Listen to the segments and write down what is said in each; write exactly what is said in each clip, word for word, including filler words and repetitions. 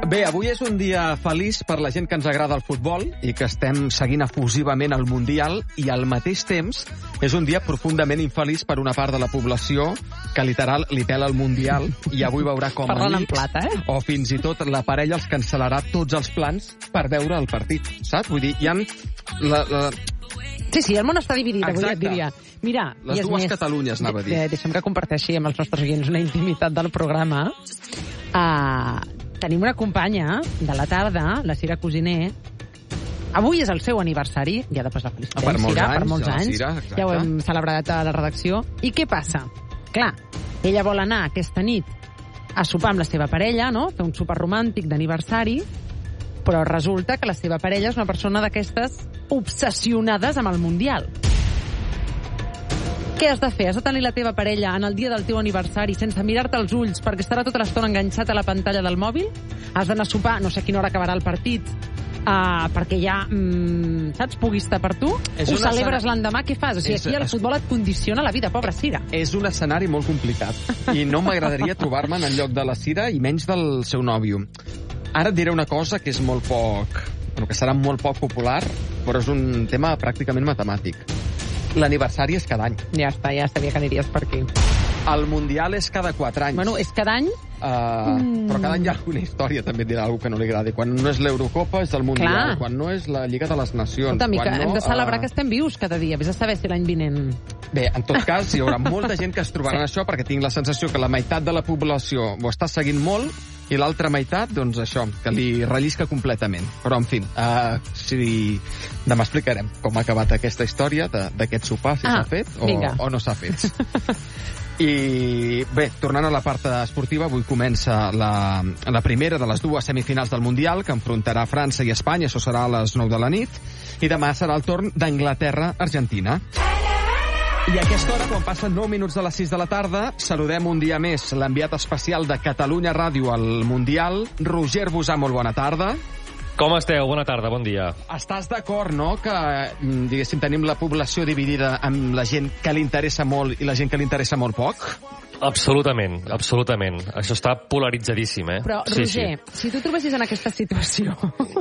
Bé, avui és un dia feliç per la gent que ens agrada el futbol i que estem seguint efusivament el Mundial, i al mateix temps és un dia profundament infeliç per una part de la població que literal li pela el Mundial i avui veurà com Parlant en amics plata, eh? o fins i tot la parella els cancel·larà tots els plans per veure el partit, saps? Vull dir, hi ha... La, la... Sí, sí, el món està dividit, avui Exacte. et diria. Mira, Les i és dues més, Catalunyes, anava a dir. eh, Deixa'm que comparteixi amb els nostres oients una intimitat del programa. Uh, tenim una companya de la tarda, la Cira Cosiner. Avui és el seu aniversari, ja de passar felicitem, Per molts Cira, anys, per molts a la anys. Cira, exacte. Ja ho hem celebrat a la redacció. I què passa? Clar, ella vol anar aquesta nit a sopar amb la seva parella, no? Fer un sopar romàntic d'aniversari, però resulta que la seva parella és una persona d'aquestes obsessionades amb el Mundial. Què has de fer? Has de tenir la teva parella en el dia del teu aniversari sense mirar-te als ulls perquè estarà tota l'estona enganxat a la pantalla del mòbil? Has d'anar a sopar, no sé a quina hora acabarà el partit, uh, perquè ja, mm, saps, puguis estar per tu? És Ho una celebres escena- l'endemà? Què fas? O sigui, És- aquí el és- futbol et condiciona la vida, pobra Cira. És un escenari molt complicat i no m'agradaria trobar-me en lloc de la Cira i menys del seu nòvio. Ara et diré una cosa que és molt poc... Bueno, que serà molt poc popular, però és un tema pràcticament matemàtic. L'aniversari és cada any. Ja està, ja sabia que aniries per aquí. El Mundial és cada quatre anys. Bueno, és cada any... Uh, mm. Però cada any hi ha alguna història, també et dirà algú que no li agradi. Quan no és l'Eurocopa és el Mundial, Clar. quan no és la Lliga de les Nacions. Escolta, mica, quan no, hem de celebrar uh... que estem vius cada dia. Vés a saber si l'any vinent... Bé, en tot cas, hi haurà molta gent que es trobarà en això, perquè tinc la sensació que la meitat de la població ho està seguint molt i l'altra meitat, doncs això, que li rellisca completament. Però, en fi, uh, si... demà explicarem com ha acabat aquesta història d'aquest sopar, si Ah, s'ha fet o, vinga. o no s'ha fet. I bé, tornant a la part esportiva, avui comença la, la primera de les dues semifinals del Mundial, que enfrontarà França i Espanya, això serà a les nou de la nit, i demà serà el torn d'Anglaterra-Argentina. I a aquesta hora, quan passen nou minuts de les sis de la tarda, saludem un dia més l'enviat especial de Catalunya Ràdio al Mundial, Roger Bosà, molt bona tarda. Com esteu? Bona tarda, bon dia. Estàs d'acord, no?, que, diguéssim, tenim la població dividida amb la gent que li interessa molt i la gent que li interessa molt poc? Absolutament, absolutament. Això està polaritzadíssim, eh? Però, sí, Roger, sí. si tu trobessis en aquesta situació...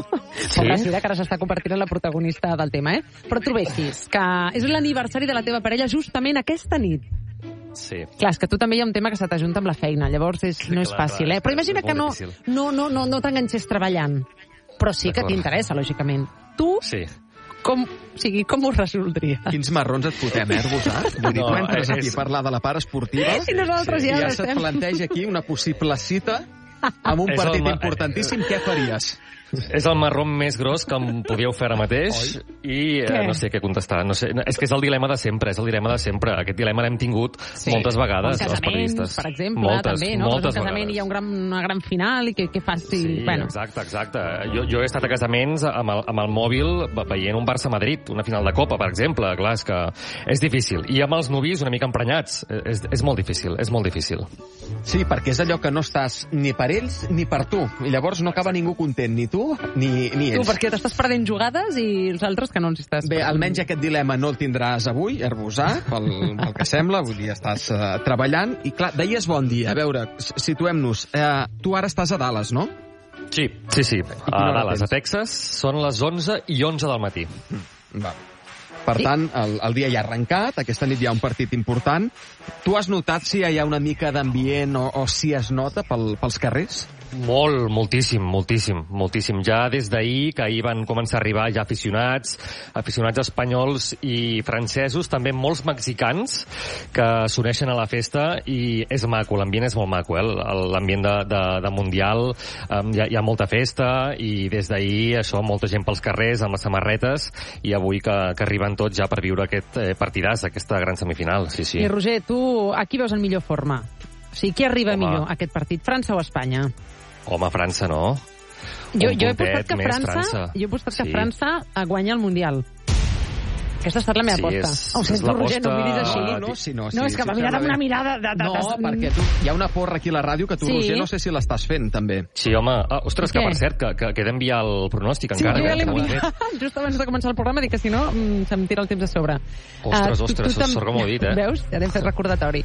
Sí? La Cira, que ara s'està convertint en la protagonista del tema, eh? Però trobessis que és l'aniversari de la teva parella justament aquesta nit. Sí. Clar, és que tu també hi ha un tema que se t'ajunta amb la feina, llavors és, no és Clar, fàcil, clar, eh? Però és imagina molt que no, difícil. no, no, no, no t'enganxés treballant, però sí que D'acord. t'interessa, lògicament. Tu, Sí. com, o sigui, com ho resoldries? Quins marrons et fotem, eh, Bosà? Vull dir, No, tu entres és- aquí a parlar de la part esportiva I nosaltres Sí, ja, i ja estem... se't planteja aquí una possible cita amb un És el partit ma- importantíssim. Què faries? És el marró més gros que em podíeu fer ara mateix i eh, Què? no sé què contestar. No sé, no, és que és el dilema de sempre, és el dilema de sempre. Aquest dilema l'hem tingut Sí. moltes vegades, Els els periodistes. casaments, per exemple, moltes, també, no? Moltes Fas un casament vegades. i hi ha un gran, una gran final i què, què fas si... Sí, bueno. exacte, exacte. Jo, jo he estat a casaments amb el, amb el mòbil ve- veient un Barça-Madrid, una final de Copa, per exemple. Clar, és que és difícil. I amb els nuvis una mica emprenyats. És, és molt difícil, és molt difícil. Sí, perquè és allò que no estàs ni per ells ni per tu. I llavors no acaba ningú content, ni tu ni, ni Tu, ells. perquè t'estàs perdent jugades i els altres que no ens estàs... Bé, almenys aquest dilema no el tindràs avui, Herbosà, pel, pel que sembla. Vull dir, estàs uh, treballant. I clar, deies bon dia. A veure, s- situem-nos. Uh, tu ara estàs a Dallas, no? Sí, sí, sí. quina A hora Dallas, tens? a Texas, són les onze i onze del matí. Va. Per Sí. tant, el, el dia ja ha arrencat, aquesta nit hi ha un partit important. Tu has notat si hi ha una mica d'ambient o, o si es nota pel, pels carrers? Molt, moltíssim, moltíssim, moltíssim. Ja des d'ahir, que ahir van començar a arribar ja aficionats, aficionats espanyols i francesos, també molts mexicans que s'uneixen a la festa i és maco, l'ambient és molt maco, eh? L'ambient de, de, de Mundial, um, hi, ha, hi ha molta festa i des d'ahir això, molta gent pels carrers amb les samarretes i avui que, que arriben tots ja per viure aquest eh, partidàs, aquesta gran semifinal, sí, sí. I Roger, tu a qui veus en millor forma? O sigui, qui arriba Home. millor a aquest partit, França o Espanya? Home, França, no? Jo, Un jo he puntet postat que més, França, França. jo he postat que Sí. França guanya el Mundial. Aquesta ha estat la meva Sí, aposta. és- Ho és sento, Roger, no em miris així. l'aposta- No, no, sí, no, sí, no, és que sí, m'ha em mirat sembla amb una bé. mirada de... de, No, de... perquè tu, hi ha una porra aquí a la ràdio que tu, Sí. Roger, no sé si l'estàs fent, també. Sí, home. Ah, ostres, que Què? per cert, que, que, que he d'enviar el pronòstic Sí, encara. jo ja que l'he no ho he enviat fet. just abans de començar el programa, dic que si no mm, se'm tira el temps a sobre. Ostres, Ah, tu- ostres, tu tam- sort com ho he dit, eh? Veus? Ja t'hem fet recordatori.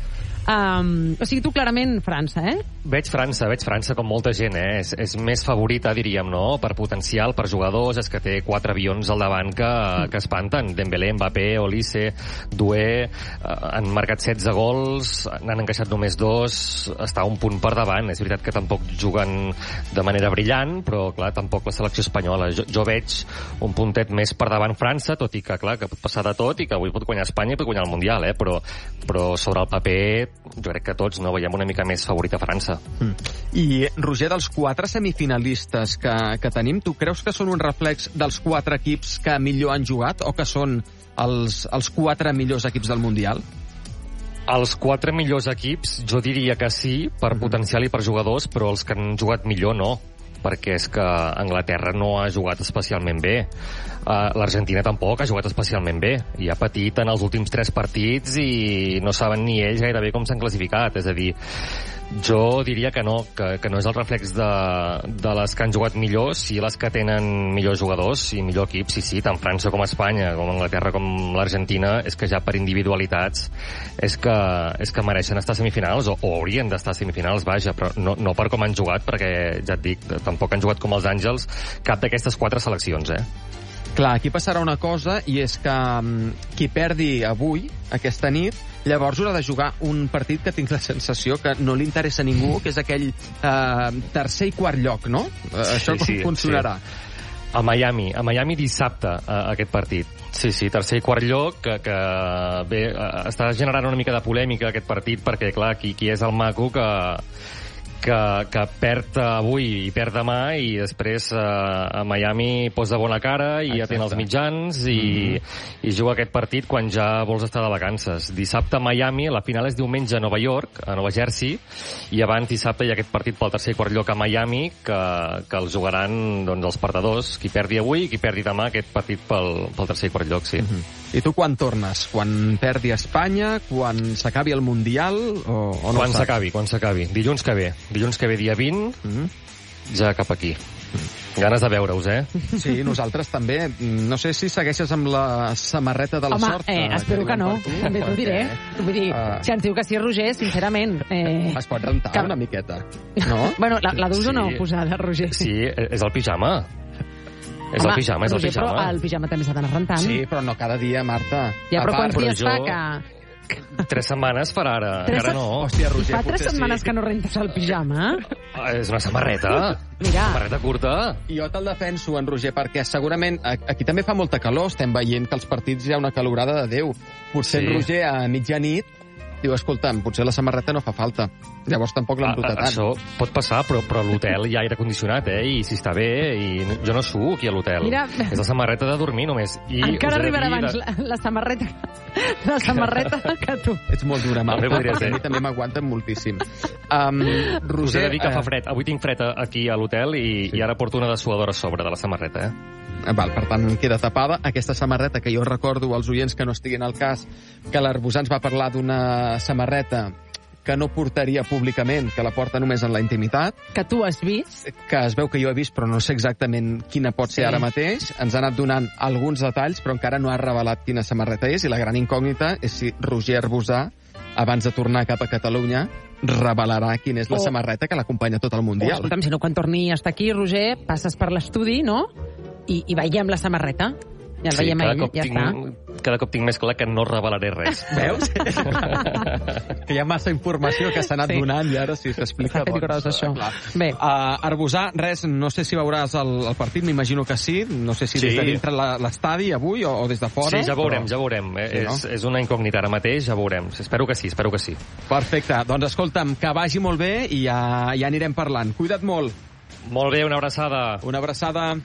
Um, o sigui, tu clarament França, eh? Veig França, veig França com molta gent, eh? És, és més favorita, diríem, no? Per potencial, per jugadors, és que té quatre avions al davant que, que espanten. Dembélé, Mbappé, Olise, Doué, eh, han marcat setze gols, n'han encaixat només dos, està un punt per davant. És veritat que tampoc juguen de manera brillant, però, clar, tampoc la selecció espanyola. Jo, jo veig un puntet més per davant França, tot i que, clar, que pot passar de tot i que avui pot guanyar Espanya i pot guanyar el Mundial, eh? Però, però sobre el paper jo crec que tots no veiem una mica més favorita França. Mm. I, Roger, dels quatre semifinalistes que, que tenim, tu creus que són un reflex dels quatre equips que millor han jugat o que són els, els quatre millors equips del Mundial? Els quatre millors equips, jo diria que sí, per mm-hmm. potencial i per jugadors, però els que han jugat millor no, perquè és que Anglaterra no ha jugat especialment bé. Uh, L'Argentina tampoc ha jugat especialment bé. I ha patit en els últims tres partits i no saben ni ells gairebé com s'han classificat. És a dir, jo diria que no, que, que no és el reflex de, de les que han jugat millor, sí les que tenen millors jugadors i millor equip, sí, sí, tant França com Espanya, com Anglaterra com l'Argentina, és que ja per individualitats és que, és que mereixen estar a semifinals, o, o haurien d'estar a semifinals, vaja, però no, no per com han jugat, perquè ja et dic, tampoc han jugat com els Àngels cap d'aquestes quatre seleccions, eh? Clar, aquí passarà una cosa, i és que um, qui perdi avui, aquesta nit, llavors haurà de jugar un partit que tinc la sensació que no li interessa a ningú, que és aquell uh, tercer i quart lloc, no? Uh, això sí, com sí, funcionarà? Sí. A Miami, a Miami dissabte, uh, aquest partit. Sí, sí, tercer i quart lloc, que, que bé, uh, està generant una mica de polèmica aquest partit, perquè, clar, qui, qui és el maco que... Que, que perd avui i perd demà i després eh, a Miami posa bona cara i ja tenen els mitjans i, mm-hmm. i juga aquest partit quan ja vols estar de vacances. Dissabte a Miami, la final és diumenge a Nova York, a Nova Jersey, i abans dissabte hi ha aquest partit pel tercer i quart lloc a Miami que, que el jugaran doncs, els perdedors, qui perdi avui i qui perdi demà aquest partit pel, pel tercer i quart lloc, sí. Mm-hmm. I tu quan tornes? Quan perdi Espanya? Quan s'acabi el Mundial? O, o no quan s'acabi, quan s'acabi. Dilluns que ve. Dilluns que ve, dia vint, mm-hmm. ja cap aquí. Mm. Ganes de veure-us, eh? Sí, nosaltres també. No sé si segueixes amb la samarreta de la Home, sort. Home, eh, espero que no. També t'ho diré. Vull dir, uh, si ens diu que sí, Roger, sincerament... Eh, es pot rentar que... una miqueta, no? Bueno, la, la dus sí. o no posada, Roger? Sí, és el pijama. És Home, el pijama, és el Roger, pijama. Però el pijama també s'ha d'anar rentant. Sí, però no cada dia, Marta. Ja, però quants dies jo... fa que... Tres setmanes farà ara. Tres Encara no. Hòstia, Roger, fa tres setmanes sí. que no rentes el pijama? Ah, és una samarreta. Mira. Samarreta curta. I jo te'l defenso, en Roger, perquè segurament aquí també fa molta calor. Estem veient que als partits hi ha una calorada de Déu. Potser sí. en Roger a mitjanit diu, escolta'm, potser la samarreta no fa falta. Llavors tampoc l'han brutat tant. Això pot passar, però, però a l'hotel hi ha aire condicionat, eh? I si està bé, i jo no suo aquí a l'hotel. Mira... És la samarreta de dormir, només. I encara arribarà abans de... la, la samarreta la samarreta que tu. Ets molt dura, Marta, perquè a mi també m'aguanten moltíssim. Um, Roger, Us he de dir que eh... fa fred. Avui tinc fred aquí a l'hotel i, sí. i ara porto una dessuadora a sobre de la samarreta, eh? Val, per tant, queda tapada aquesta samarreta, que jo recordo als oients que no estiguin al cas que l'Arbusà ens va parlar d'una samarreta que no portaria públicament, que la porta només en la intimitat. Que tu has vist. Que es veu que jo he vist, però no sé exactament quina pot ser sí. ara mateix. Ens ha anat donant alguns detalls, però encara no ha revelat quina samarreta és, i la gran incògnita és si Roger Arbusà, abans de tornar cap a Catalunya, revelarà quina és la oh. samarreta que l'acompanya tot el Mundial. Oh, escolta'm, si no, quan torni a estar aquí, Roger, passes per l'estudi, no?, i, i veiem la samarreta. Ja el sí, veiem a ell, ja tinc, està. Cada cop tinc més clar que no revelaré res. Veus? Que hi ha massa informació que s'ha anat sí. donant i ara si s'explica... S'ha fet gros, això. Bé. Uh, Arbusà, res, no sé si veuràs el, el partit, m'imagino que sí. No sé si sí. des de dintre l'estadi avui o, o des de fora. Sí, ja veurem, però... ja veurem. Sí, és, no? és una incògnita ara mateix, ja veurem. Espero que sí, espero que sí. Perfecte. Doncs escolta'm, que vagi molt bé i ja, ja anirem parlant. Cuida't molt. Molt bé, una abraçada. Una abraçada.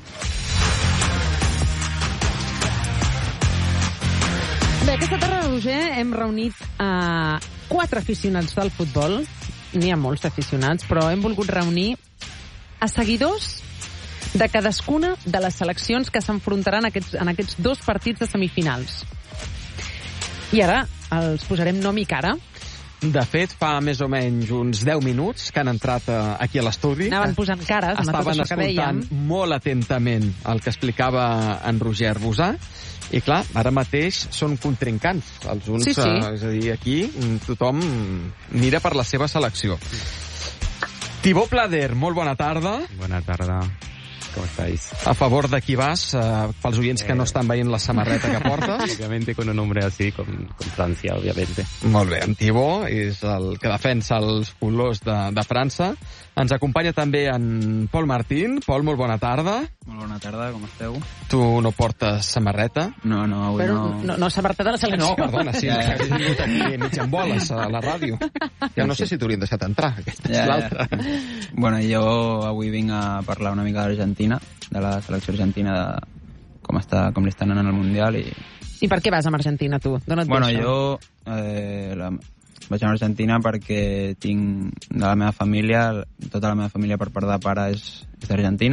Bé, aquesta tarda, Roger, hem reunit uh, quatre aficionats del futbol. N'hi ha molts aficionats, però hem volgut reunir a seguidors de cadascuna de les seleccions que s'enfrontaran aquests, en aquests dos partits de semifinals. I ara els posarem nom i cara. De fet, fa més o menys uns deu minuts que han entrat uh, aquí a l'estudi. Anaven posant cares amb tot això que dèiem. Estaven escoltant molt atentament el que explicava en Roger Arbusà. I clar, ara mateix són contrincants. Els uns, sí, sí. Uh, és a dir, aquí tothom mira per la seva selecció. Thibaut Plader, molt bona tarda. Bona tarda. ¿Cómo estáis? A favor de qui vas, uh, pels oients que no estan veient la samarreta que portes? Obviamente con un nombre así, con, con Francia, obviamente. Molt bé, en Thibaut és el que defensa els colors de, de França. Ens acompanya també en Pol Martín. Pol, molt bona tarda. Molt bona tarda, com esteu? Tu no portes samarreta? No, no, avui Però no... no, no samarreta de la selecció. No, perdona, sí, ja, ja. Has vingut aquí mig en boles a la ràdio. Ja no sé si t'haurien deixat entrar, aquesta és ja, l'altra. Ja. Bueno, jo avui vinc a parlar una mica d'Argentina, de la selecció argentina, de com, està, com li estan anant al Mundial. I, I per què vas amb Argentina, tu? D'on et bueno, ve això? jo eh, la, vaig a Argentina perquè tinc de la meva família, tota la meva família per part de pare és, és d'Argentina,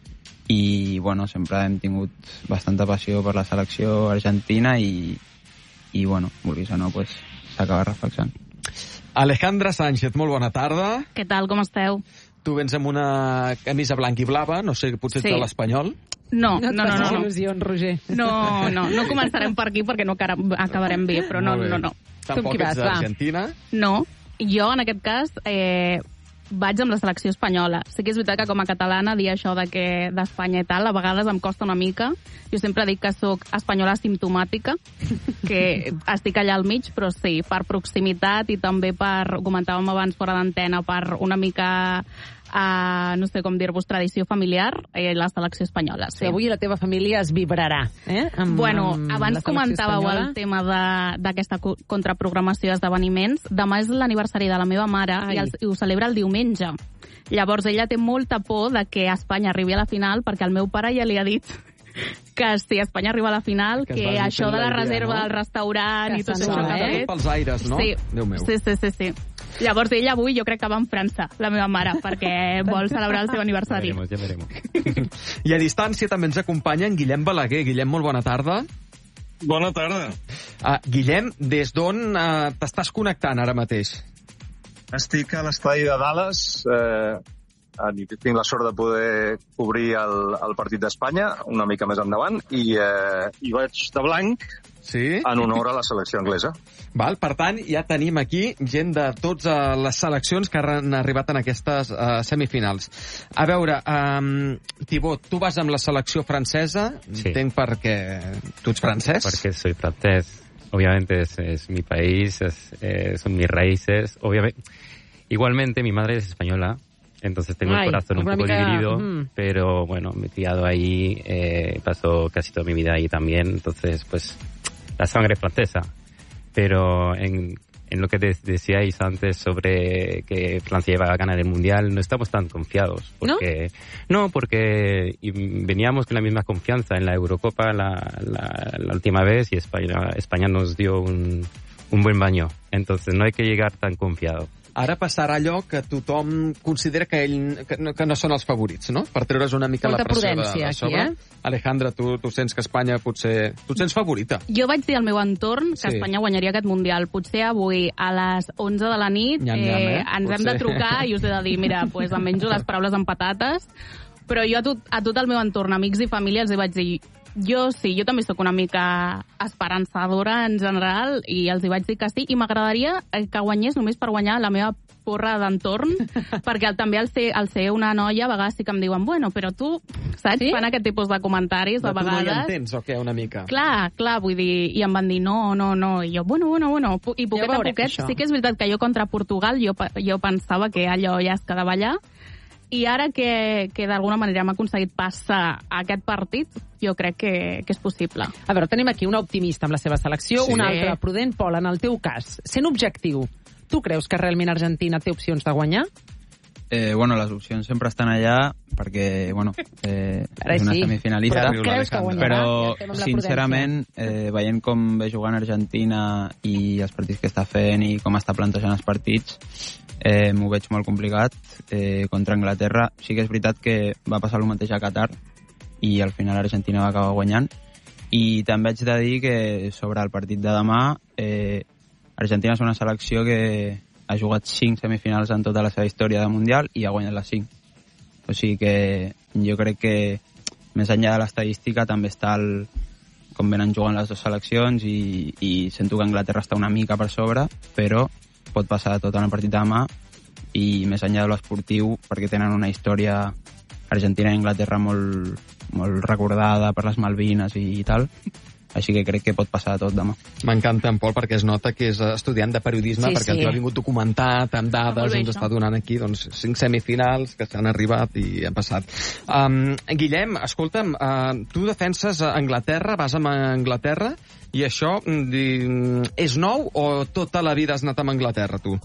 i bueno, sempre hem tingut bastanta passió per la selecció argentina i, i bueno, vulguis o no, pues, s'acaba reflexionant. Alejandra Sánchez, molt bona tarda. Què tal, com esteu? Tu vens amb una camisa blanca i blava, no sé, potser ets Sí. de l'Espanyol? No, No et no, no, facis no, no. il·lusions, Roger. No, no, no començarem per aquí perquè no cara- acabarem bé, però no, Molt bé. no, no. Tu amb Tampoc qui vas, ets va? d'Argentina? No, jo en aquest cas eh, vaig amb la selecció espanyola. Sí que és veritat que com a catalana dir això de que d'Espanya i tal, a vegades em costa una mica. Jo sempre dic que sóc espanyola asimptomàtica, que estic allà al mig, però sí, per proximitat i també per, ho comentàvem abans fora d'antena, per una mica, uh, no sé com dir-vos, tradició familiar, eh, la selecció espanyola. Sí, avui la teva família es vibrarà, eh? Amb, Bueno, amb la abans selecció comentàveu espanyola. el tema de- d'aquesta co- contraprogramació d'esdeveniments. Demà és l'aniversari de la meva mare Ai. i, el, i ho celebra el diumenge. Llavors ella té molta por de que Espanya arribi a la final perquè el meu pare ja li ha dit que si Espanya arriba a la final, Que que, es vagi això fent de la la idea, reserva no? del restaurant Que i tot se'n això va, que ha eh? fet... Pels aires, no? Sí. Déu meu. sí, sí, sí, sí. Llavors ella avui jo crec que va amb França, la meva mare, perquè vol celebrar el seu Ya aniversari. veremos, ya veremos. I a distància també ens acompanya en Guillem Balaguer. Guillem, molt bona tarda. Bona tarda. Uh, Guillem, des d'on uh, t'estàs connectant ara mateix? Estic a l'estadi de Dallas. Eh, tinc la sort de poder cobrir el, el partit d'Espanya una mica més endavant i, eh, i vaig de blanc Sí? en honor a la selecció anglesa. Val, per tant, ja tenim aquí gent de totes uh, les seleccions que han arribat en aquestes uh, semifinals. A veure, um, Thibaut, tu vas amb la selecció francesa, Sí. entenc perquè tu ets francès. Porque soy francés. Obviamente es, es mi país, es, eh, son mis raíces. Obviamente, igualmente mi madre es española, entonces tengo Ay, el corazón un una poco mica- dividido, mm. pero bueno, me he criado ahí, eh, paso casi toda mi vida ahí también, entonces pues la sangre es francesa. Pero en, en lo que de- decíais antes sobre que Francia iba a ganar el Mundial, no estamos tan confiados. Porque, ¿No? porque y veníamos con la misma confianza en la Eurocopa la, la, la última vez y España, España nos dio un, un buen baño. Entonces no hay que llegar tan confiado. Ara passarà allò que tothom considera que, ell, que, no, que no són els favorits, no? Per treure's una mica Molta la pressió de, prudència de aquí, sobre. eh? Alejandra, tu, tu sents que Espanya potser... Tu et sents favorita. Jo vaig dir al meu entorn que Sí. Espanya guanyaria aquest Mundial. Potser avui a les onze de la nit Nyam, nyam, eh? eh, ens hem Potser. de trucar i us he de dir, mira, pues em menjo les paraules amb patates, però jo a tot, a tot el meu entorn, amics i família, els hi vaig dir jo sí, jo també sóc una mica esperançadora en general i els hi vaig dir que sí, i m'agradaria que guanyés només per guanyar la meva porra d'entorn, perquè el, també al ser, al ser una noia a vegades sí que em diuen bueno, però tu, saps? Sí? Fan aquest tipus de comentaris De a tu no hi vegades. entens, o què, una mica? Clar, clar, vull dir, i em van dir no, no, no, i jo, bueno, bueno, bueno, pu- i poquet Ja a veurem, poquet, això. sí que és veritat que jo contra Portugal jo, pe- jo pensava que allò ja es quedava allà, i ara que, que d'alguna manera hem aconseguit passar a aquest partit, jo crec que, que és possible. A veure, tenim aquí una optimista amb la seva selecció, Sí. una altra prudent. Pol, en el teu cas, sent objectiu, tu creus que realment Argentina té opcions de guanyar? Eh, bueno, les opcions sempre estan allà perquè, bueno, eh, Ara és una sí. semifinalista. Però creus que guanyarà? Però, Ja estem amb la sincerament, eh, veient com ve jugant Argentina i els partits que està fent i com està plantejant els partits, eh, m'ho veig molt complicat. Eh, contra Anglaterra sí que és veritat que va passar el mateix a Qatar i al final Argentina va acabar guanyant. I també haig de dir que sobre el partit de demà, eh, Argentina és una selecció que ha jugat cinc semifinals en tota la seva història de Mundial i ha guanyat les cinc. O sigui que jo crec que més enllà de l'estadística també està el, com venen jugant les dues seleccions i, i sento que Anglaterra està una mica per sobre, però pot passar tot en el partit de demà i més enllà de l'esportiu perquè tenen una història Argentina i Anglaterra molt, molt recordada per les Malvines i, i tal. Així que crec que pot passar tot demà. M'encanta en Pol perquè es nota que és estudiant de periodisme, sí, perquè sí. ens ho ha vingut documentat amb dades, ens està donant aquí doncs, cinc semifinals que s'han arribat i han passat. Um, Guillem, escolta'm, uh, tu defenses a Anglaterra, vas amb Anglaterra, i això és nou o tota la vida has anat amb Anglaterra, tu?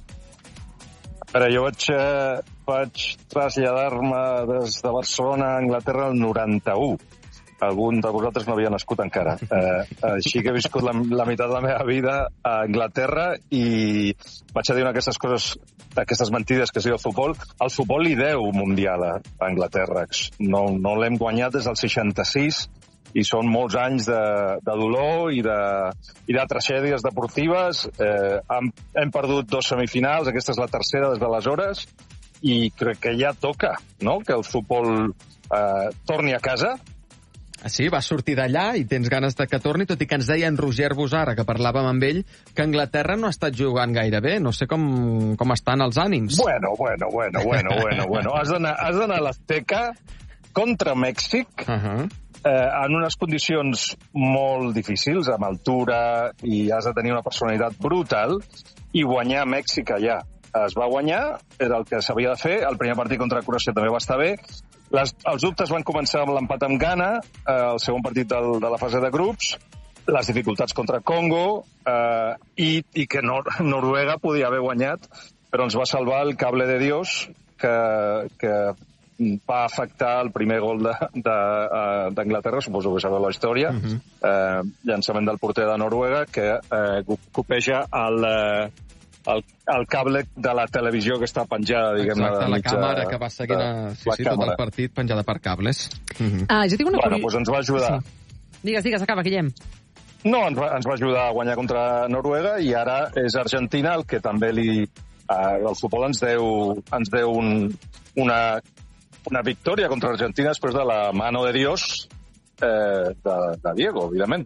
Ara, jo vaig, eh, vaig traslladar-me des de Barcelona a Anglaterra el noranta-u. Algun de vosaltres no havia nascut encara. Eh, així que he viscut la, la meitat de la meva vida a Anglaterra i vaig a dir una d'aquestes coses, d'aquestes mentides que es diu el futbol. El futbol li deu mundial a Anglaterra. No, no l'hem guanyat des del seixanta-sis i són molts anys de, de dolor i de, i de tragèdies deportives. Eh, hem, hem perdut dos semifinals, aquesta és la tercera des d'aleshores, i crec que ja toca, no?, que el futbol eh, torni a casa. Sí, vas sortir d'allà i tens ganes de que torni, tot i que ens deia en Roger Bosara, que parlàvem amb ell, que Anglaterra no ha estat jugant gaire bé. No sé com, com estan els ànims. Bueno, bueno, bueno, bueno, bueno, bueno. Has d'anar has d'anar a l'Azteca contra Mèxic, uh-huh. eh, en unes condicions molt difícils, amb altura, i has de tenir una personalitat brutal, i guanyar Mèxic allà. Es va guanyar, era el que s'havia de fer, el primer partit contra Croàcia també va estar bé. Les, els dubtes van començar amb l'empat amb Ghana, eh, el segon partit del, de la fase de grups, les dificultats contra Congo, eh, i, i que Nor Noruega podia haver guanyat, però ens va salvar el cable de Dios, que, que va afectar el primer gol d'Anglaterra, suposo que sabeu la història, uh-huh. eh, llançament del porter de Noruega, que eh, copeja el... Eh, El, el cable de la televisió que està penjada, diguem-ne. Exacte, la mitja, càmera que va seguint a, sí, sí, tot el partit penjada per cables. Uh-huh. Ah, jo tinc una... Bueno, doncs ens va ajudar. Sí. Digues, digues, acaba, Guillem. No, ens va, ens va ajudar a guanyar contra Noruega i ara és Argentina el que també li... Eh, el futbol ens deu, ens deu un, una, una victòria contra Argentina després de la mano de Dios eh, de, de Diego, evidentment.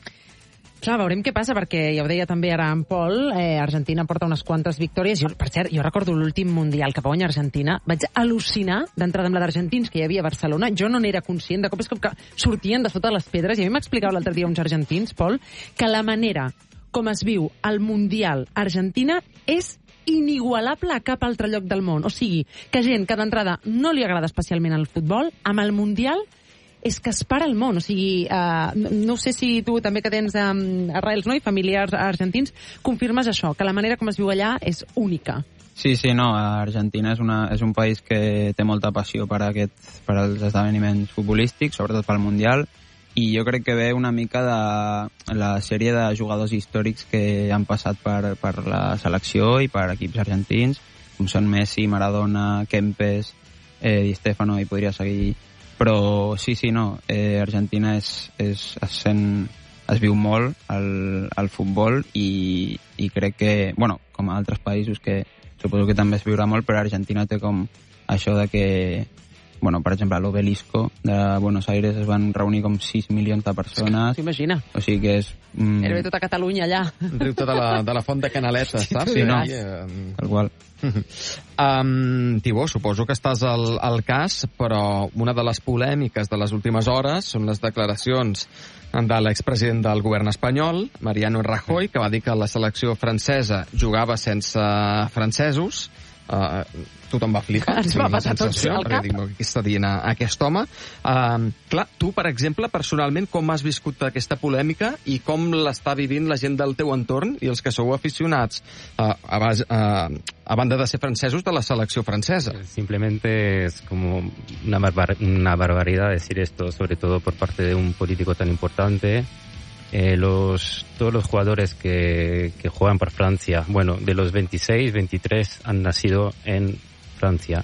Clar, veurem què passa, perquè ja ho deia també ara en Pol, eh, Argentina porta unes quantes victòries. Jo, per cert, jo recordo l'últim Mundial que va guanyar Argentina, vaig al·lucinar d'entrada amb la d'argentins que hi havia a Barcelona. Jo no n'era conscient, de cop és com que sortien de sota les pedres, i a mi m'explicava l'altre dia uns argentins, Pol, que la manera com es viu el Mundial Argentina és inigualable a cap altre lloc del món. O sigui, que gent que d'entrada no li agrada especialment el futbol, amb el Mundial és que es para el món. O sigui, uh, no, no sé si tu també que tens um, arrels, no?, i familiars argentins, confirmes això, que la manera com es viu allà és única. Sí, sí, no, Argentina és, una, és un país que té molta passió per, aquest, per als esdeveniments futbolístics, sobretot pel Mundial, i jo crec que ve una mica de la sèrie de jugadors històrics que han passat per, per la selecció i per equips argentins, com són Messi, Maradona, Kempes, eh, Di Stefano, i podria seguir. Però sí, sí, no, eh, Argentina és, és, es, sent, es viu molt el, el futbol i, i crec que, bueno, com a altres països que suposo que també es viurà molt, però Argentina té com això de que, bueno, per exemple, a l'Obelisco de Buenos Aires es van reunir com sis milions de persones. S'imagina. O sigui que és... Mm... Era bé tota Catalunya allà. Riu tota de la, de la font de Canaleta, sí, saps? Sí, no, um... tal qual. Um, Tibó, suposo que estàs al, al cas, però una de les polèmiques de les últimes hores són les declaracions de l'expresident del govern espanyol, Mariano Rajoy, que va dir que la selecció francesa jugava sense francesos. Uh, tothom va flipar. Ens va passar tots al cap. Dic, què està dient a, a aquest home? Uh, clar, tu, per exemple, personalment, com has viscut aquesta polèmica i com l'està vivint la gent del teu entorn i els que sou aficionats, uh, a, base, uh, a banda de ser francesos, de la selecció francesa? Simplemente es como una, barbar una barbaridad decir esto, sobre todo por parte de un político tan importante. Eh, los, todos los jugadores que, que juegan por Francia, bueno, de los veintiséis, veintitrés han nacido en Francia.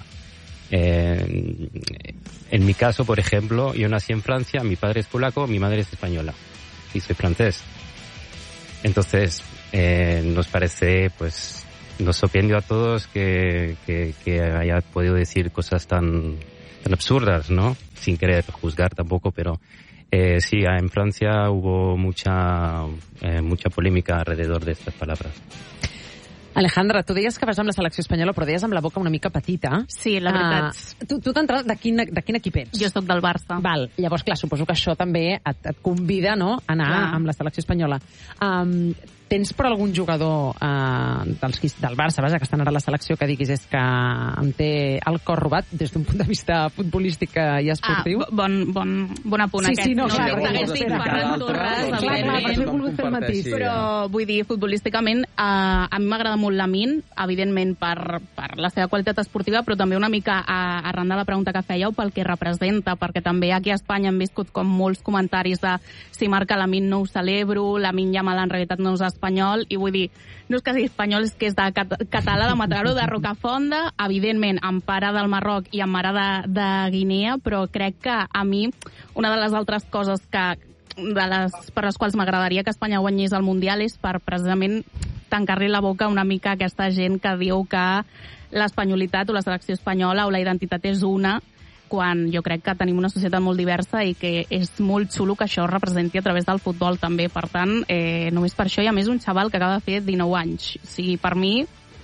Eh, en mi caso, por ejemplo, yo nací en Francia, mi padre es polaco, mi madre es española y soy francés. Entonces, eh, nos parece, pues, nos sorprendió a todos que, que, que haya podido decir cosas tan, tan absurdas, ¿no? Sin querer juzgar tampoco, pero eh, sí, en Francia hubo mucha, eh, mucha polémica alrededor de estas palabras. Alejandra, tu deies que vas amb la selecció espanyola, però deies amb la boca una mica petita. Sí, la veritat. Uh, tu tu t'entres de quin, de quin equip ets? Jo soc del Barça. Val, llavors, clar, suposo que això també et, et convida, no?, a anar clar. amb la selecció espanyola. Um, tens per algun jugador uh, dels, del Barça, vaja, que estan ara a la selecció, que diguis és que em té el cor robat des d'un punt de vista futbolístic i esportiu? Ah, bon, bon, bon apunt sí, aquest. Sí, no, no, clar, no, t'hagués dit Ferran Torres, evidentment. He volgut fer el matís. Però, vull dir, futbolísticament, uh, a mi m'agrada molt Lamine, evidentment per, per la seva qualitat esportiva, però també una mica a, arran de la pregunta que fèieu pel que representa, perquè també aquí a Espanya hem viscut com molts comentaris de si marca Lamine no ho celebro, Lamine Yamal en realitat no és espanyol, i vull dir, no és que sigui espanyol, és que és de cat català, de Mataró, de Rocafonda, evidentment amb pare del Marroc i amb mare de, de Guinea, però crec que a mi una de les altres coses que de les, per les quals m'agradaria que Espanya guanyés el Mundial és per precisament tancar-li la boca una mica a aquesta gent que diu que l'espanyolitat o la selecció espanyola o la identitat és una, quan jo crec que tenim una societat molt diversa i que és molt xulo que això es representi a través del futbol també. Per tant, eh, només per això, i a més un xaval que acaba de fer dinou anys. O sigui, per mi,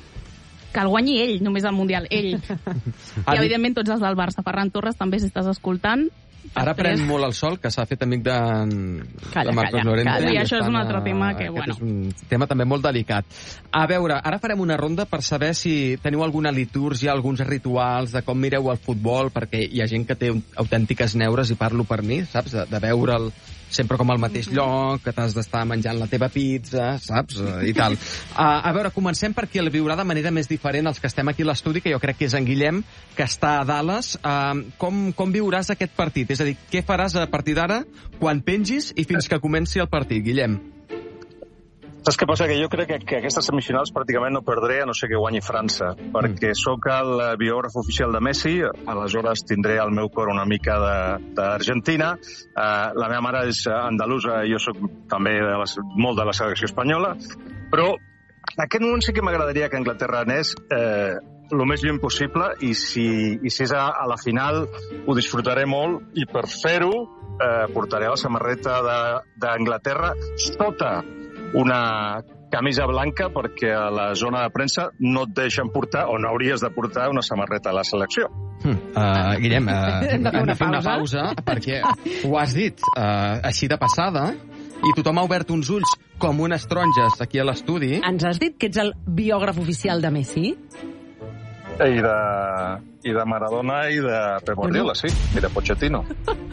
que el guanyi ell, només el Mundial, ell. I evidentment tots els del Barça. Ferran Torres també, si estàs escoltant. Ara pren molt el sol, que s'ha fet amic de, calla, de Marcos calla, Llorente. Calla. I això és un altre tema que, bueno... És un tema també molt delicat. A veure, ara farem una ronda per saber si teniu alguna litúrgia, alguns rituals de com mireu el futbol, perquè hi ha gent que té autèntiques neures, i parlo per mi, saps? De, de veure'l sempre com al mateix lloc, que t'has d'estar menjant la teva pizza, saps? I tal. Uh, a veure, comencem per qui el viurà de manera més diferent, els que estem aquí a l'estudi, que jo crec que és en Guillem, que està a Dallas. Uh, com, com viuràs aquest partit? És a dir, què faràs a partir d'ara, quan pengis i fins que comenci el partit, Guillem? Saps què passa? Que jo crec que, que aquestes semifinals pràcticament no perdré, a no ser que guanyi França, perquè mm. sóc el biògraf oficial de Messi, aleshores tindré al meu cor una mica d'Argentina. Uh, la meva mare és andalusa, jo sóc també de la, molt de la selecció espanyola, però en aquest moment sí que m'agradaria que Anglaterra anés eh, el més lluny possible, i si, i si és a, a la final ho disfrutaré molt, i per fer-ho eh, portaré la samarreta d'Anglaterra sota una camisa blanca, perquè a la zona de premsa no et deixen portar, o no hauries de portar, una samarreta a la selecció. Hmm. Uh, Guillem, uh, hem de fer una, una pausa, perquè ho has dit uh, així de passada, i tothom ha obert uns ulls com unes taronges aquí a l'estudi. Ens has dit que ets el biògraf oficial de Messi? I de, i de Maradona i de Pep Guardiola, sí, i de Pochettino.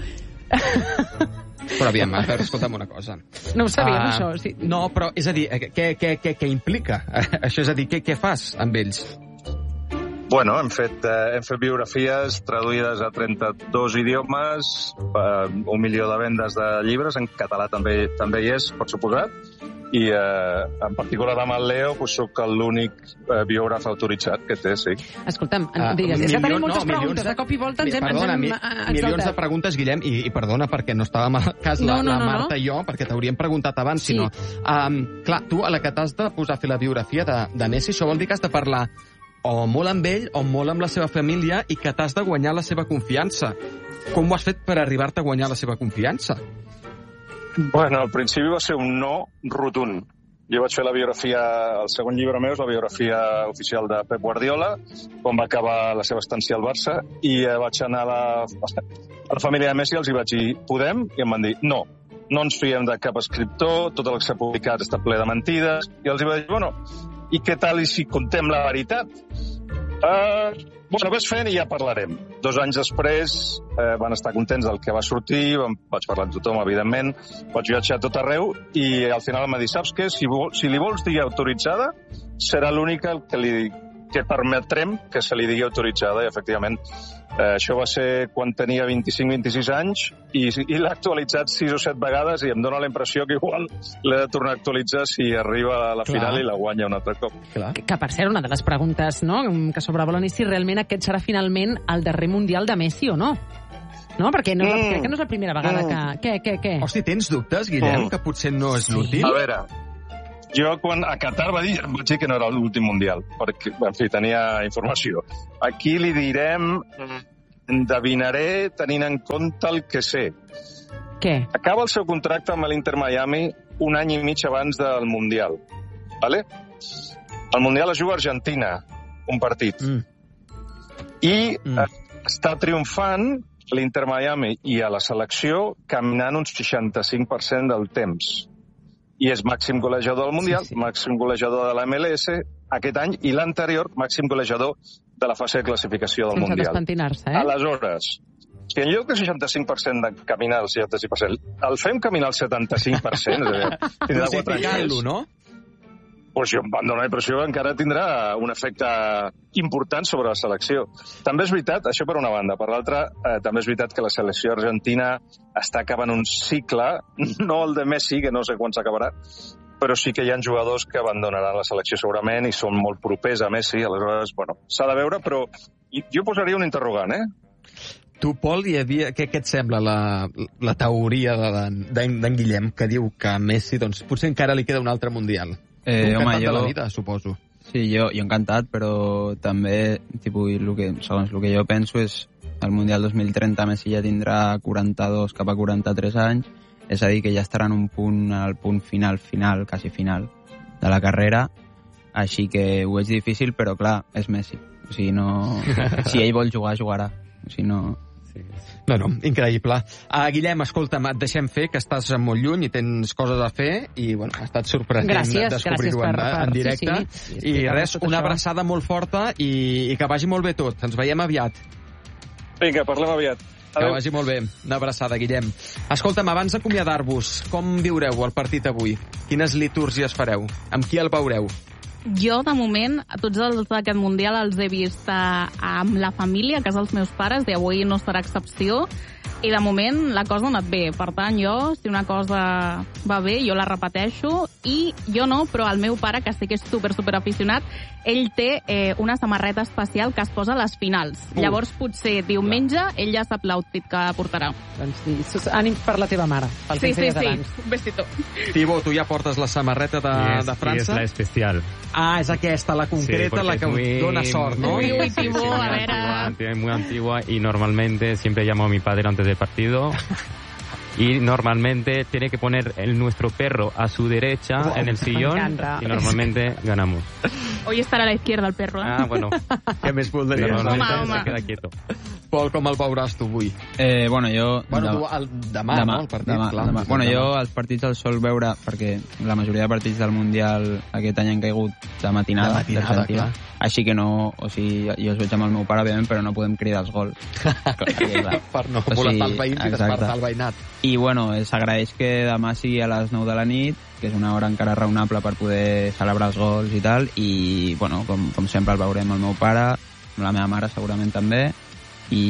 Però aviam, a veure, escolta'm una cosa. No ho sabíem, uh, això. Sí. No, però, és a dir, què, què, què, què implica? Això és a dir, què, què fas amb ells? Bueno, hem fet, eh, hem fet biografies traduïdes a trenta-dos idiomes, eh, un milió de vendes de llibres, en català també també hi és, per suposat, i eh, en particular amb el Leo pues, soc l'únic eh, biògraf autoritzat que té, sí. Escolta'm, uh, digues, és que tenim moltes no, preguntes, de cop i volta ens hem, perdona, ens hem exaltat. Milions de preguntes, Guillem, i, i perdona perquè no estàvem al cas no, la, no, la no, Marta no. i jo, perquè t'hauríem preguntat abans, sí. sinó... Um, clar, tu a la que t'has de posar a fer la biografia de, de Messi, això vol dir que has de parlar o molt amb ell o molt amb la seva família, i que t'has de guanyar la seva confiança. Com ho has fet per arribar-te a guanyar la seva confiança? Bueno, al principi va ser un no rotund. Jo vaig fer la biografia, el segon llibre meu és la biografia oficial de Pep Guardiola, quan va acabar la seva estància al Barça, i vaig anar a la, a la família de Messi, els hi vaig dir, podem? I em van dir, no, no ens fiem de cap escriptor, tot el que s'ha publicat està ple de mentides, i els hi vaig dir, bueno, i què tal i si contem la veritat? Uh, bueno, ves fent i ja parlarem. Dos anys després eh, van estar contents del que va sortir, vam, vaig parlar amb tothom, evidentment, vaig viatjar a tot arreu, i al final em va dir, saps què? Si, vol, si li vols dir autoritzada, serà l'única que li que permetrem que se li digui autoritzada, i efectivament eh, això va ser quan tenia vint-i-cinc vint-i-sis anys, i, i l'ha actualitzat sis o set vegades, i em dóna la impressió que igual l'he de tornar a actualitzar si arriba a la Clar. final i la guanya un altre cop. Clar. Que per ser una de les preguntes, no?, que sobrevolen és si realment aquest serà finalment el darrer Mundial de Messi o no. No? Perquè no, mm. crec que no és la primera vegada mm. que... Què, què, què? Hosti, tens dubtes, Guillem, mm. que potser no és l'últim? A veure, Jo, quan a Qatar va dir, vaig dir que no era l'últim Mundial, perquè, en fi, tenia informació. Aquí li direm, endevinaré tenint en compte el que sé. Què? Acaba el seu contracte amb l'Inter Miami un any i mig abans del Mundial. Vale? El Mundial es juga a Argentina, un partit. Mm. I mm. Eh, està triomfant l'Inter Miami i a la selecció caminant un seixanta-cinc per cent del temps. I és màxim golejador del Mundial, sí, sí. màxim golejador de la M L S aquest any, i l'anterior màxim golejador de la fase de classificació del Sense Mundial. Sense despentinar-se, eh? Aleshores, si en lloc de seixanta-cinc per cent de caminar al seixanta-cinc per cent, el fem caminar al setanta-cinc per cent, és a dir, tindrà quatre anys. no? Pues jo em van donar la impressió que encara tindrà un efecte important sobre la selecció. També és veritat, això per una banda. Per l'altra, eh, també és veritat que la selecció argentina està acabant un cicle, no el de Messi, que no sé quan s'acabarà, però sí que hi ha jugadors que abandonaran la selecció segurament i són molt propers a Messi. Aleshores, bueno, s'ha de veure, però jo posaria un interrogant, eh? Tu, Pol, hi havia... Què, què et sembla la, la teoria d'en Guillem, que diu que a Messi doncs, potser encara li queda un altre Mundial? Eh, un home, encantat jo... de la vida, suposo. Sí, jo, jo encantat, però també, tipus, el que, segons el que jo penso, és el Mundial dos mil trenta Messi ja tindrà quaranta-dos cap a quaranta-tres anys, és a dir, que ja estarà en un punt, al punt final, final, quasi final, de la carrera, així que ho és difícil, però clar, és Messi. O sigui, no... Si ell vol jugar, jugarà. O sigui, no... No, no, increïble. Uh, Guillem, escolta'm, et deixem fer, que estàs molt lluny i tens coses a fer, i bueno, ha estat sorprenent gràcies, descobrir-ho en, per, en directe. Sí, sí, I res, una abraçada molt forta i, i que vagi molt bé tot. Ens veiem aviat. Vinga, parlem aviat. Adeu. Que vagi molt bé. Una abraçada, Guillem. Escolta'm, abans d'acomiadar-vos, com viureu el partit avui? Quines litúrgies fareu? Amb qui el veureu? Jo, de moment, tots els d'aquest Mundial els he vist eh, amb la família, a casa dels meus pares, i avui no serà excepció. I, de moment, la cosa ha anat bé. Per tant, jo, si una cosa va bé, jo la repeteixo. I jo no, però el meu pare, que sí que és super, super aficionat, ell té eh, una samarreta especial que es posa a les finals. Uh. Llavors, potser diumenge, ell ja sap l'outfit que portarà. Doncs sí, ànims per la teva mare. Pel sí, sí, sí. Abans. Un besito. Tibo, tu ja portes la samarreta de, sí, és, de França? Sí, és la especial. Ah, és aquesta, la concreta, sí, la que muy, dona sort, ¿no? Uy, uy, sí, Tibo, sí, a ver. Antigua, muy antigua, y normalmente siempre llamo a mi padre antes del partido. Y normalmente tiene que poner el, nuestro perro a su derecha, wow, en el sillón, y normalmente ganamos. Hoy estarà a la izquierda el perro, eh? Ah, bueno. Què més voldries? Normalmente home, home. se queda quieto. Pol, com el veuràs tu avui? Eh, bueno, jo... Bueno, tu el, demà, demà, no? El partit, demà, clar. Demà. Bueno, jo els partits els sol veure, perquè la majoria de partits del Mundial aquest any han caigut de matinada, de matinada, clar. Així que no... O sigui, jo els veig amb el meu pare, òbviament, però no podem cridar els gols. Clar, per no o sigui, molestar els veïns i despertar el veïnat. I, bueno, s'agraeix que demà sigui a les nou de la nit, que és una hora encara raonable per poder celebrar els gols i tal, i, bueno, com, com sempre el veurem el meu pare, amb la meva mare segurament també, i,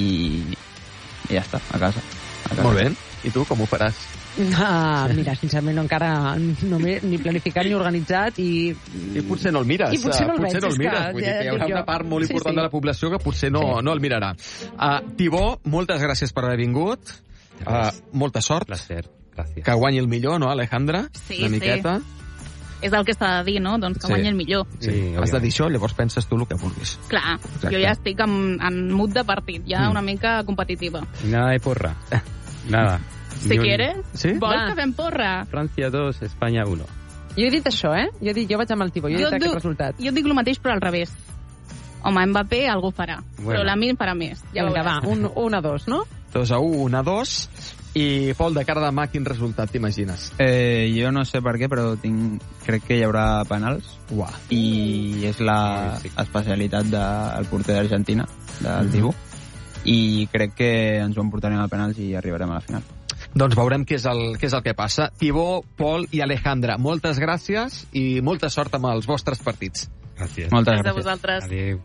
i ja està, a casa. A casa. Molt bé. I tu, com ho faràs? Ah, mira, sincerament no, encara no m'he ni planificat ni organitzat i... I potser no el mires. I potser no el potser veig, no el mires. Que, Vull dir que hi haurà jo... una part molt important sí, sí. de la població que potser no, sí. no el mirarà. Uh, Tibó, moltes gràcies per haver vingut. Uh, molta sort. Placer. Gràcies. Que guanyi el millor, no, Alejandra? Sí, una miqueta. Sí. És el que s'ha de dir, no? Doncs que sí. guanyi el millor. Sí, sí, has de dir això, llavors penses tu el que vulguis. Clar, exacte. Jo ja estic en, en mood de partit, ja mm. una mica competitiva. Nada de porra. Nada. Si un... quieres, ¿Sí? vols que fem porra? Francia dos, Espanya uno. Jo he dit això, eh? Jo, he dit, jo vaig amb el Tibó, jo, jo he dit aquest dic, resultat. Jo dic el mateix, però al revés. Home, Mbappé algú farà, bueno. Però la mi farà més. Ja Vinga, va, un, un a dos, no? Dos a un, un a dos. I, Pol, de cara a demà, quin resultat t'imagines? Eh, jo no sé per què, però tinc, crec que hi haurà penals. Uah. I és la sí, sí. especialitat del porter d'Argentina, del Tibó. Mm-hmm. I crec que ens ho emportarem a penals i arribarem a la final. Doncs veurem què és, el, què és el que passa. Tibó, Pol i Alejandra, moltes gràcies i molta sort amb els vostres partits. Gràcies. Moltes gràcies. gràcies. A vosaltres.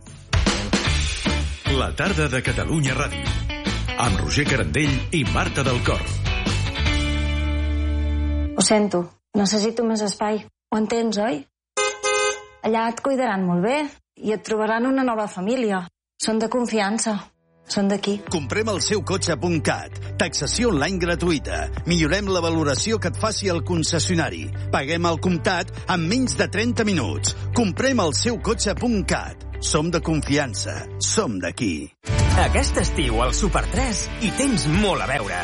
Adéu. La tarda de Catalunya Ràdio, amb Roger Carandell i Marta del Cor. Ho sento, necessito més espai. Ho entens, oi? Allà et cuidaran molt bé i et trobaran una nova família. Són de confiança. Són d'aquí. Comprem el seu cotxe punt cat. Taxació online gratuïta. Millorem la valoració que et faci el concessionari. Paguem al comptat en menys de trenta minuts. Comprem el seu cotxe punt cat. Som de confiança. Som d'aquí. Aquest estiu al Super tres hi tens molt a veure.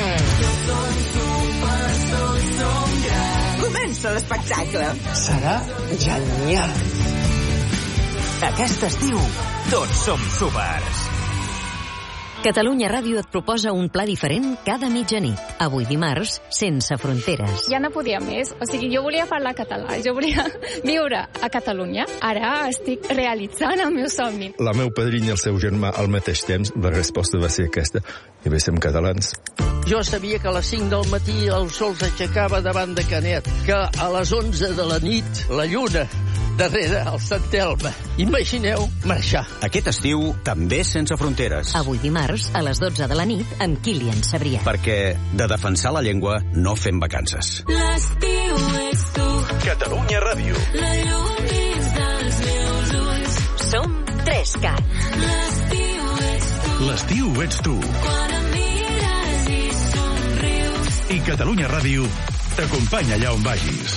Comença l'espectacle. Serà genial. Aquest estiu tots som súpers. Catalunya Ràdio et proposa un pla diferent cada mitjanit. Avui dimarts, Sense fronteres. Ja no podia més. O sigui, jo volia parlar català, jo volia viure a Catalunya. Ara estic realitzant el meu somni. La meu padrina i el seu germà al mateix temps, la resposta va ser aquesta. I bé, som catalans. Jo sabia que a les cinc del matí el sol s'aixecava davant de Canet, que a les onze de la nit la lluna darrere el Sant Elm. Imagineu marxar. Aquest estiu també Sense fronteres. Avui dimarts, a les dotze de la nit, amb Kilian Sabrià. Perquè de defensar la llengua no fem vacances. L'estiu ets tu. Catalunya Ràdio. La llum dins dels meus ulls. Som tres cat. L'estiu ets tu. L'estiu ets tu. Quan em mires i somrius. I Catalunya Ràdio t'acompanya allà on vagis.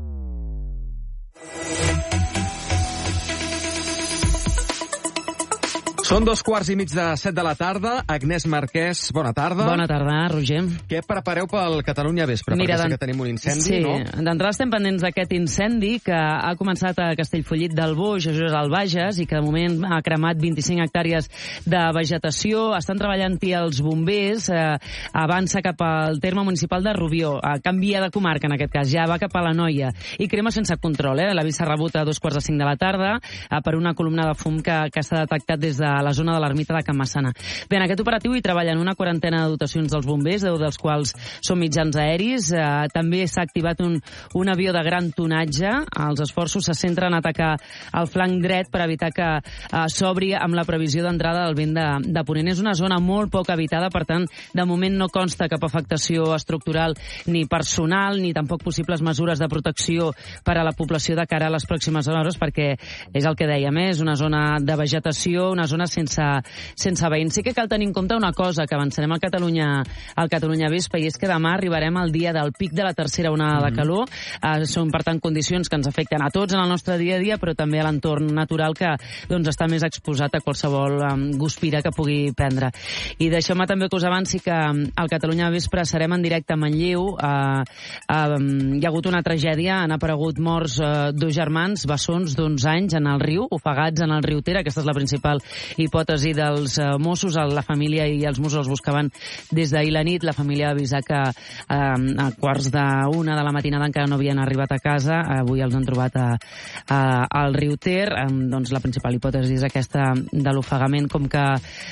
Són dos quarts i mig de set de la tarda. Agnès Marquès, bona tarda. Bona tarda, Roger. Què prepareu pel Catalunya Vespre? Mira, perquè sé que tenim un incendi, sí, no? D'entrada estem pendents d'aquest incendi que ha començat a Castellfollit del Boix, a Jesús al Bages, i que de moment ha cremat vint-i-cinc hectàrees de vegetació. Estan treballant-hi els bombers, eh, avança cap al terme municipal de Rubió, eh, canvia de comarca en aquest cas, ja va cap a la Noia, i crema sense control. Eh? L'avís s'ha rebut a dos quarts de cinc de la tarda eh, per una columna de fum que, que s'ha detectat des de la zona de l'ermita de Can Massana. Bé, en aquest operatiu hi treballen una quarantena de dotacions dels bombers, deu dels quals són mitjans aeris. Eh, també s'ha activat un, un avió de gran tonatge. Els esforços se centren a atacar el flanc dret per evitar que eh, s'obri amb la previsió d'entrada del vent de, de ponent. És una zona molt poc habitada, per tant, de moment no consta cap afectació estructural ni personal, ni tampoc possibles mesures de protecció per a la població de cara a les pròximes hores, perquè és el que dèiem, eh? És una zona de vegetació, una zona sense sense veïns. Sí que cal tenir en compte una cosa, que avançarem al Catalunya, al Catalunya Vespre, i és que demà arribarem al dia del pic de la tercera onada mm-hmm. de calor. Uh, són, per tant, condicions que ens afecten a tots en el nostre dia a dia, però també a l'entorn natural que doncs, està més exposat a qualsevol um, guspira que pugui prendre. I deixeu-me també que us avanci que um, al Catalunya Vespre serem en directe a Manlleu. Uh, uh, um, hi ha hagut una tragèdia, han aparegut morts uh, dos germans, bessons d'onze anys en el riu, ofegats en el riu Ter. Aquesta és la principal hipòtesi dels uh, Mossos. La família i els Mossos els buscaven des d'ahir la nit. La família va avisar que uh, a quarts d'una de la matinada encara no havien arribat a casa. Avui els han trobat a, a, al riu Ter. Um, doncs la principal hipòtesi és aquesta de l'ofegament, com que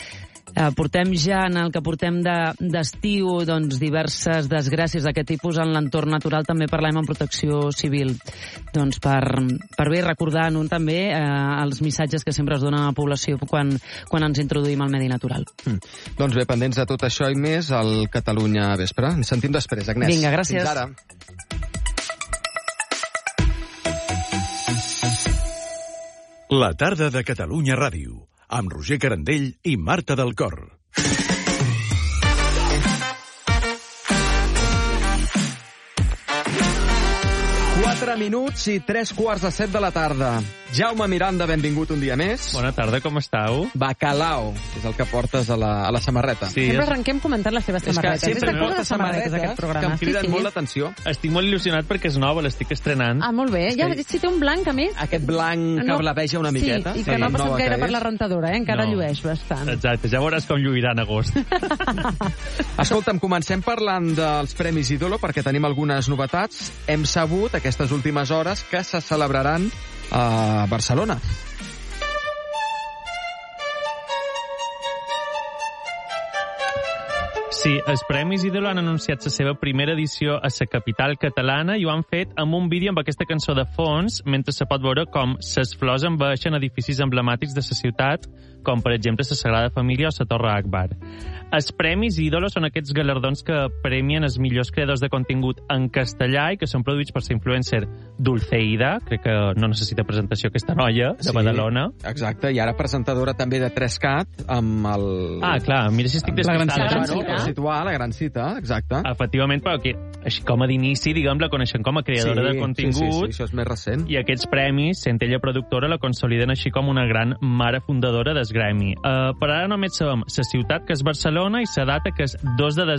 Eh, portem ja, en el que portem d'estiu, de, doncs, diverses desgràcies d'aquest tipus en l'entorn natural. També parlem en protecció civil, doncs, per, per bé recordar-nos també eh, els missatges que sempre es donen a la població quan, quan ens introduïm al medi natural. Mm. Doncs bé, pendents de tot això i més, al Catalunya Vespre. Ens sentim després, Agnès. Vinga, gràcies. Fins ara. La tarda de Catalunya Ràdio, amb Roger Carandell i Marta del Cor. Quatre minuts i tres quarts de set de la tarda. Jaume Miranda, benvingut un dia més. Bona tarda, com estàu? Bacalao, és el que portes a la, a la samarreta. Sí, sempre és... arrenquem comentant les seves samarretes. És que sempre portes samarretes aquest programa. Que em criden sí, sí. molt l'atenció. Estic molt il·lusionat perquè és nova, l'estic estrenant. Ah, molt bé. Ja, si té un blanc, a més... Aquest blanc que no... blaveja una miqueta. Sí, i que sí, no ha passat gaire per la rentadora, eh? Encara no. llueix bastant. Exacte, ja veuràs com lluirà en agost. Escolta'm, comencem parlant dels Premis Ídolo, perquè tenim algunes novetats. Hem sabut, aquestes últimes hores, que se celebraran a Barcelona. Sí, els Premis Ídolo han anunciat la seva primera edició a la capital catalana i ho han fet amb un vídeo amb aquesta cançó de fons, mentre se pot veure com ses flors envaeixen edificis emblemàtics de la ciutat, com per exemple la Sagrada Família o la Torre Akbar. Els Premis Ídolo són aquests galardons que premien els millors creadors de contingut en castellà i que són produïts per la influencer Dulceida, crec que no necessita presentació aquesta noia, de Sí, Badalona. Exacte, i ara presentadora també de tres cat amb el... Ah, clar, mira si estic despistada. No, per situar la gran cita, exacte. Efectivament, però que, així com a d'inici, diguem, la coneixem com a creadora Sí, de contingut. sí, sí, sí, això és més recent. I aquests premis, sent ella productora, la consoliden així com una gran mare fundadora del gremi. Uh, per ara només sabem la ciutat, que és Barcelona, i la data, que és dos de desembre